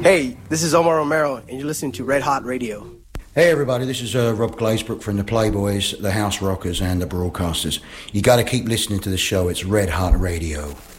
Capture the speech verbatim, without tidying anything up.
Hey, this is Omar Romero, and you're listening to Red Hot Radio. Hey everybody, this is uh, Rob Glazebrook from the Playboys, the House Rockers and the Broadcasters. You got to keep listening to the show, it's Red Hot Radio.